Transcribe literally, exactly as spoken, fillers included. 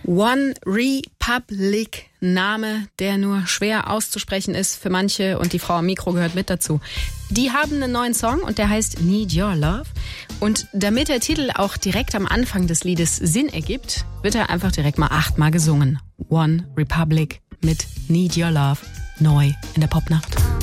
One Republic, Name, der nur schwer auszusprechen ist für manche, und die Frau am Mikro gehört mit dazu. Die haben einen neuen Song und der heißt Need Your Love. Und damit der Titel auch direkt am Anfang des Liedes Sinn ergibt, wird er einfach direkt mal achtmal gesungen. One Republic mit Need Your Love, neu in der Popnacht.